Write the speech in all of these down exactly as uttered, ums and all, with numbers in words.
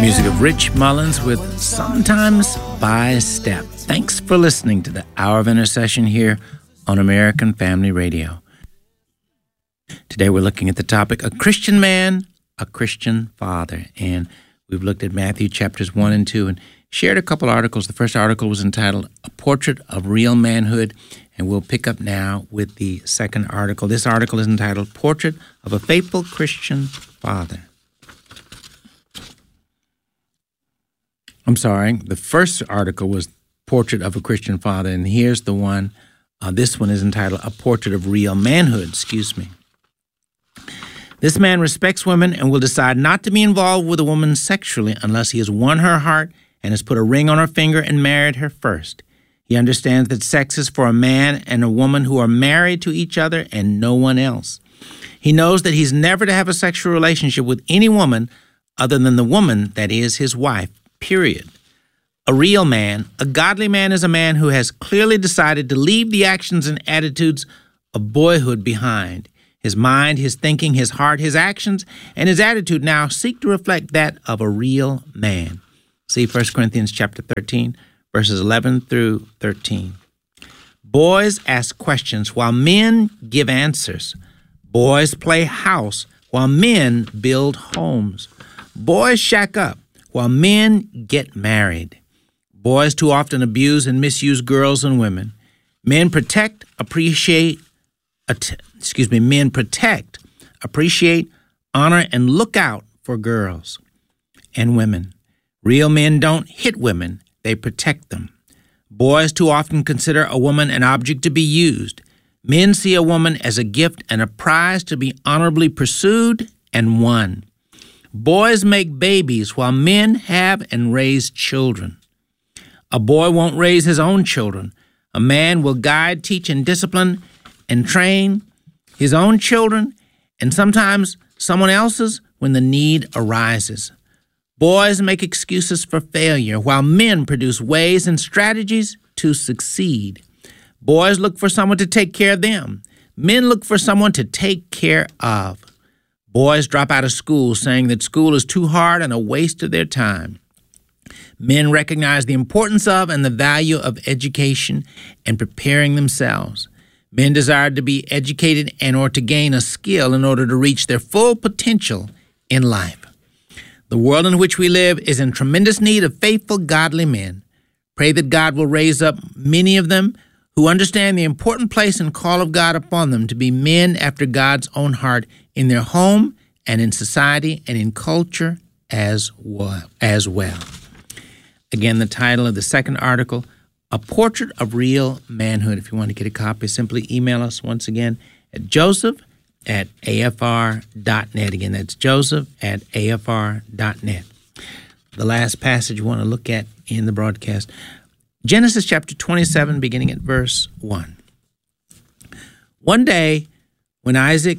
Music of Rich Mullins with Sometimes by Step. Thanks for listening to the Hour of Intercession here on American Family Radio. Today we're looking at the topic, a Christian man, a Christian father. And we've looked at Matthew chapters one and two and shared a couple articles. The first article was entitled, A Portrait of Real Manhood. And we'll pick up now with the second article. This article is entitled, Portrait of a Faithful Christian Father. I'm sorry, the first article was Portrait of a Christian Father, and here's the one, uh, this one is entitled, A Portrait of Real Manhood, excuse me. This man respects women and will decide not to be involved with a woman sexually unless he has won her heart and has put a ring on her finger and married her first. He understands that sex is for a man and a woman who are married to each other and no one else. He knows that he's never to have a sexual relationship with any woman other than the woman that is his wife. Period. A real man, a godly man, is a man who has clearly decided to leave the actions and attitudes of boyhood behind. His mind, his thinking, his heart, his actions, and his attitude now seek to reflect that of a real man. See First Corinthians chapter thirteen, verses eleven through thirteen. Boys ask questions while men give answers. Boys play house while men build homes. Boys shack up while men get married. Boys too often abuse and misuse girls and women. Men protect, appreciate, att- excuse me, men protect, appreciate, honor, and look out for girls and women. Real men don't hit women, they protect them. Boys too often consider a woman an object to be used. Men see a woman as a gift and a prize to be honorably pursued and won. Boys make babies while men have and raise children. A boy won't raise his own children. A man will guide, teach, and discipline and train his own children and sometimes someone else's when the need arises. Boys make excuses for failure while men produce ways and strategies to succeed. Boys look for someone to take care of them. Men look for someone to take care of. Boys drop out of school saying that school is too hard and a waste of their time. Men recognize the importance of and the value of education and preparing themselves. Men desire to be educated and or to gain a skill in order to reach their full potential in life. The world in which we live is in tremendous need of faithful, godly men. Pray that God will raise up many of them who understand the important place and call of God upon them to be men after God's own heart in their home and in society and in culture as well. As well. Again, the title of the second article, A Portrait of Real Manhood. If you want to get a copy, simply email us once again at joseph at a f r dot net. Again, that's joseph at a f r dot net. The last passage we want to look at in the broadcast, Genesis chapter twenty-seven, beginning at verse one. One day, when Isaac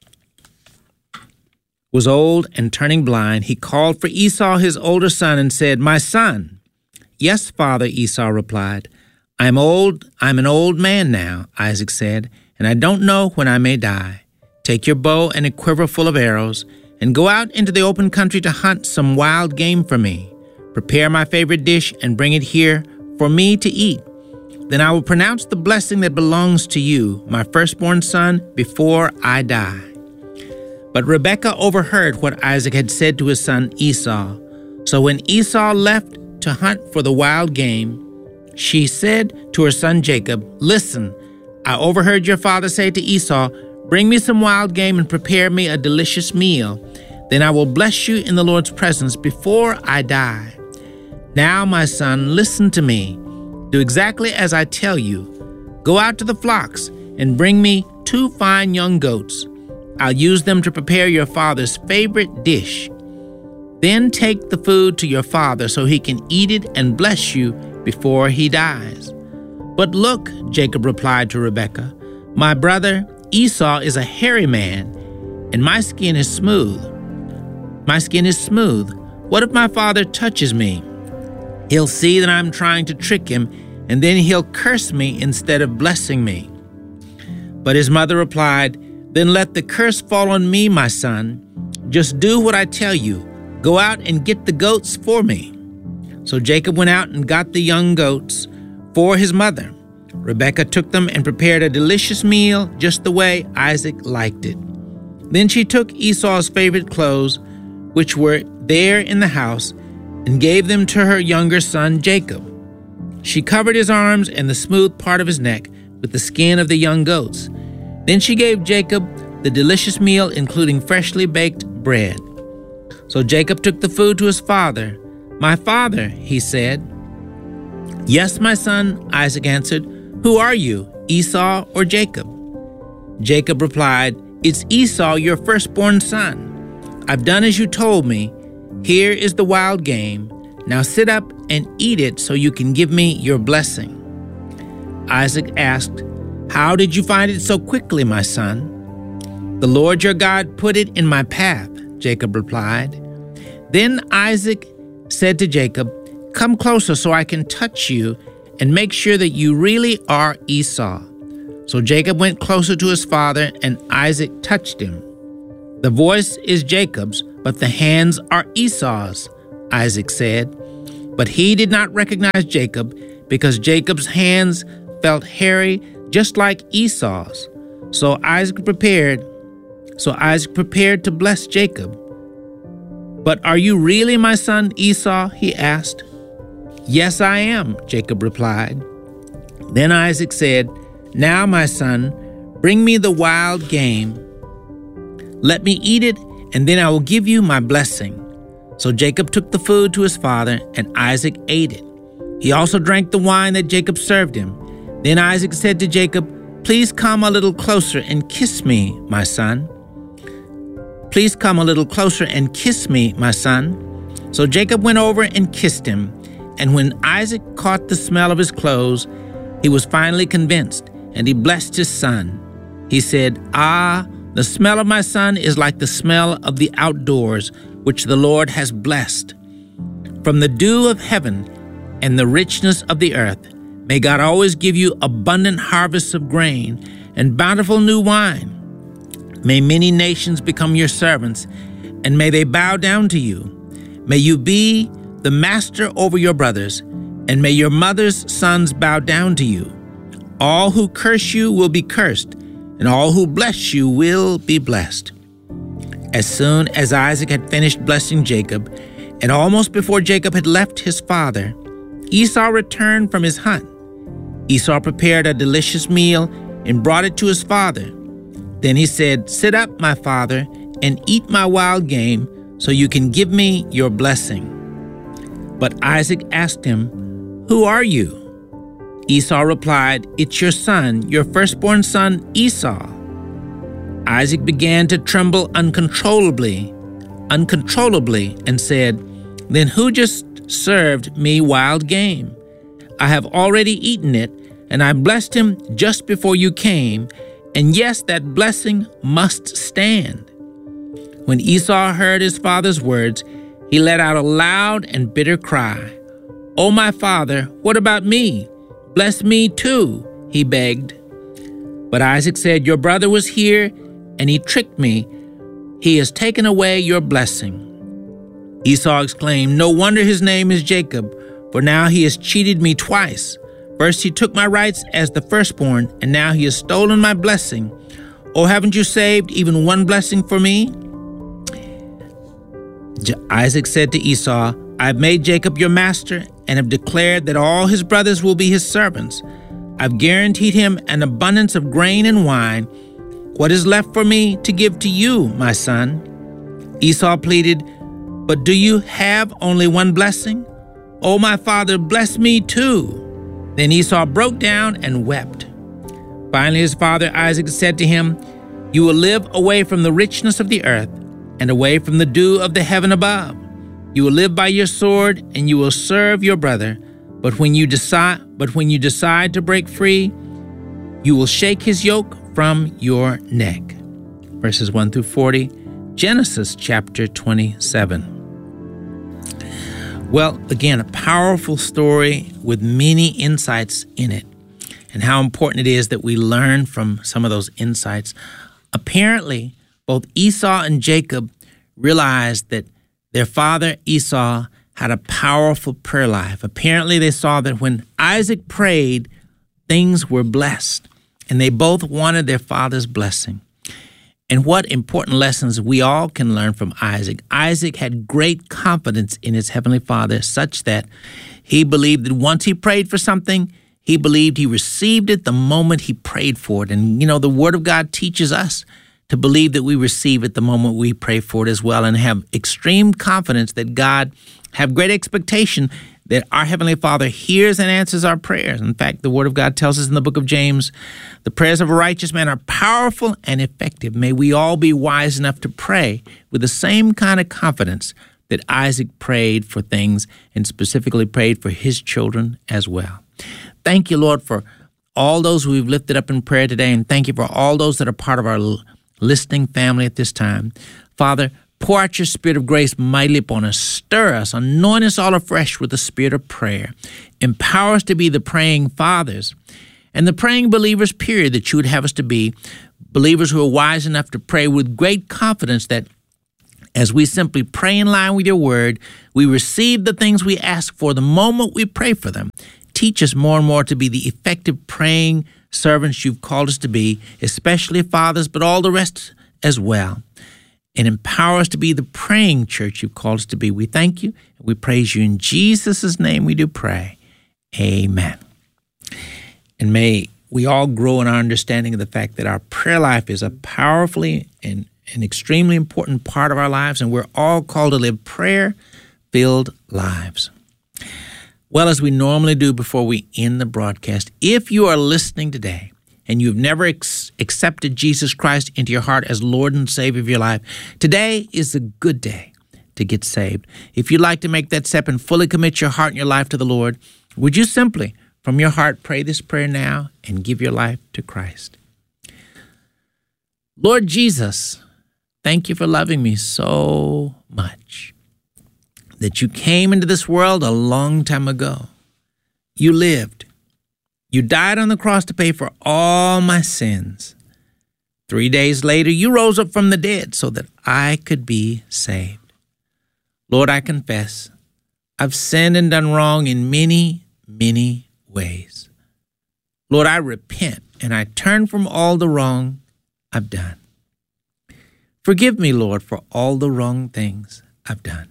was old and turning blind, he called for Esau, his older son, and said, "My son." "Yes, father," Esau replied. I'm old, I'm an old man now," Isaac said, "and I don't know when I may die. Take your bow and a quiver full of arrows, and go out into the open country to hunt some wild game for me. Prepare my favorite dish and bring it here for me to eat. Then I will pronounce the blessing that belongs to you, my firstborn son, before I die." But Rebekah overheard what Isaac had said to his son Esau. So when Esau left to hunt for the wild game, she said to her son Jacob, "Listen, I overheard your father say to Esau, 'Bring me some wild game and prepare me a delicious meal. Then I will bless you in the Lord's presence before I die. Now, my son, listen to me. Do exactly as I tell you. Go out to the flocks and bring me two fine young goats. I'll use them to prepare your father's favorite dish. Then take the food to your father so he can eat it and bless you before he dies." "But look," Jacob replied to Rebekah, "my brother Esau is a hairy man, and my skin is smooth. My skin is smooth. What if my father touches me? He'll see that I'm trying to trick him, and then he'll curse me instead of blessing me." But his mother replied, "Then let the curse fall on me, my son. Just do what I tell you. Go out and get the goats for me." So Jacob went out and got the young goats for his mother. Rebekah took them and prepared a delicious meal just the way Isaac liked it. Then she took Esau's favorite clothes, which were there in the house, and gave them to her younger son Jacob. She covered his arms and the smooth part of his neck with the skin of the young goats. Then she gave Jacob the delicious meal, including freshly baked bread. So Jacob took the food to his father. "My father," he said. "Yes, my son," Isaac answered. "Who are you, Esau or Jacob?" Jacob replied, "It's Esau, your firstborn son. I've done as you told me. Here is the wild game. Now sit up and eat it so you can give me your blessing." Isaac asked, "How did you find it so quickly, my son?" "The Lord your God put it in my path," Jacob replied. Then Isaac said to Jacob, "Come closer so I can touch you and make sure that you really are Esau." So Jacob went closer to his father, and Isaac touched him. "The voice is Jacob's, but the hands are Esau's," Isaac said. But he did not recognize Jacob because Jacob's hands felt hairy just like Esau's. So Isaac prepared, so Isaac prepared to bless Jacob. "But are you really my son Esau?" he asked. "Yes, I am," Jacob replied. Then Isaac said, "Now, my son, bring me the wild game. Let me eat it, and then I will give you my blessing." So Jacob took the food to his father, and Isaac ate it. He also drank the wine that Jacob served him. Then Isaac said to Jacob, "Please come a little closer and kiss me, my son. Please come a little closer and kiss me, my son." So Jacob went over and kissed him. And when Isaac caught the smell of his clothes, he was finally convinced, and he blessed his son. He said, "Ah, the smell of my son is like the smell of the outdoors, which the Lord has blessed. From the dew of heaven and the richness of the earth, may God always give you abundant harvests of grain and bountiful new wine. May many nations become your servants, and may they bow down to you. May you be the master over your brothers, and may your mother's sons bow down to you. All who curse you will be cursed, and all who bless you will be blessed." As soon as Isaac had finished blessing Jacob, and almost before Jacob had left his father, Esau returned from his hunt. Esau prepared a delicious meal and brought it to his father. Then he said, "Sit up, my father, and eat my wild game, so you can give me your blessing." But Isaac asked him, "Who are you?" Esau replied, "It's your son, your firstborn son Esau." Isaac began to tremble uncontrollably, uncontrollably, and said, "Then who just served me wild game? I have already eaten it, and I blessed him just before you came, and yes, that blessing must stand." When Esau heard his father's words, he let out a loud and bitter cry. "Oh, my father, what about me? Bless me too," he begged. But Isaac said, "Your brother was here, and he tricked me. He has taken away your blessing." Esau exclaimed, "No wonder his name is Jacob, for now he has cheated me twice. First he took my rights as the firstborn, and now he has stolen my blessing. Oh, haven't you saved even one blessing for me?" Isaac said to Esau, "I have made Jacob your master and have declared that all his brothers will be his servants. I've guaranteed him an abundance of grain and wine. What is left for me to give to you, my son?" Esau pleaded, "But do you have only one blessing? Oh, my father, bless me too." Then Esau broke down and wept. Finally, his father Isaac said to him, "You will live away from the richness of the earth and away from the dew of the heaven above. You will live by your sword, and you will serve your brother. But when you decide, but when you decide to break free, you will shake his yoke from your neck." Verses one through forty, Genesis chapter twenty-seven. Well, again, a powerful story with many insights in it, and how important it is that we learn from some of those insights. Apparently, both Esau and Jacob realized that Their father, Esau, had a powerful prayer life. Apparently, they saw that when Isaac prayed, things were blessed, and they both wanted their father's blessing. And what important lessons we all can learn from Isaac. Isaac had great confidence in his heavenly Father, such that he believed that once he prayed for something, he believed he received it the moment he prayed for it. And, you know, the Word of God teaches us to believe that we receive it the moment we pray for it as well, and have extreme confidence that God, have great expectation that our Heavenly Father hears and answers our prayers. In fact, the Word of God tells us in the book of James, the prayers of a righteous man are powerful and effective. May we all be wise enough to pray with the same kind of confidence that Isaac prayed for things, and specifically prayed for his children as well. Thank you, Lord, for all those who we've lifted up in prayer today, and thank you for all those that are part of our listening family at this time. Father, pour out your Spirit of grace mightily upon us. Stir us, anoint us all afresh with the Spirit of prayer. Empower us to be the praying fathers and the praying believers, period, that you would have us to be. Believers who are wise enough to pray with great confidence that as we simply pray in line with your word, we receive the things we ask for the moment we pray for them. Teach us more and more to be the effective praying servants you've called us to be, especially fathers, but all the rest as well. And empower us to be the praying church you've called us to be. We thank you. We praise you. In Jesus' name we do pray. Amen. And may we all grow in our understanding of the fact that our prayer life is a powerfully and an extremely important part of our lives, and we're all called to live prayer-filled lives. Well, as we normally do before we end the broadcast, if you are listening today and you've never ex- accepted Jesus Christ into your heart as Lord and Savior of your life, today is a good day to get saved. If you'd like to make that step and fully commit your heart and your life to the Lord, would you simply, from your heart, pray this prayer now and give your life to Christ? Lord Jesus, thank you for loving me so much, that you came into this world a long time ago. You lived. You died on the cross to pay for all my sins. Three days later, you rose up from the dead so that I could be saved. Lord, I confess, I've sinned and done wrong in many, many ways. Lord, I repent and I turn from all the wrong I've done. Forgive me, Lord, for all the wrong things I've done.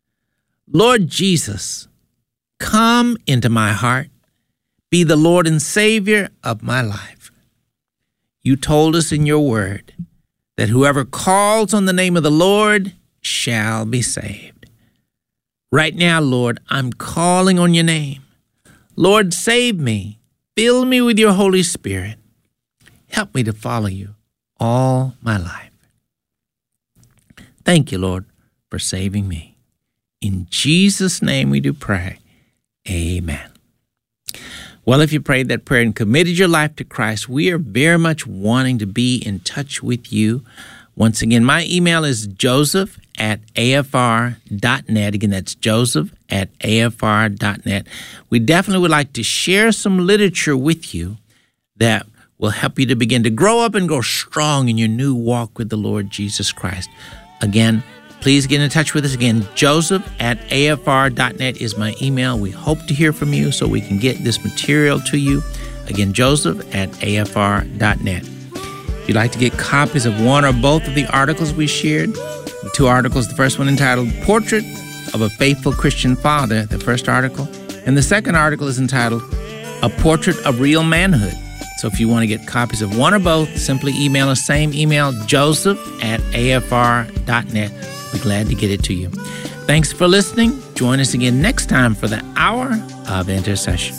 Lord Jesus, come into my heart. Be the Lord and Savior of my life. You told us in your word that whoever calls on the name of the Lord shall be saved. Right now, Lord, I'm calling on your name. Lord, save me. Fill me with your Holy Spirit. Help me to follow you all my life. Thank you, Lord, for saving me. In Jesus' name we do pray. Amen. Well, if you prayed that prayer and committed your life to Christ, we are very much wanting to be in touch with you. Once again, my email is joseph at a f r dot net. Again, that's joseph at a f r dot net. We definitely would like to share some literature with you that will help you to begin to grow up and grow strong in your new walk with the Lord Jesus Christ. Again, please get in touch with us. Again, joseph at a f r dot net is my email. We hope to hear from you so we can get this material to you. Again, joseph at a f r dot net. If you'd like to get copies of one or both of the articles we shared, the two articles, the first one entitled Portrait of a Faithful Christian Father, the first article, and the second article is entitled A Portrait of Real Manhood. So if you want to get copies of one or both, simply email us, same email, joseph at a f r dot net. We'll be glad to get it to you. Thanks for listening. Join us again next time for the Hour of Intercession.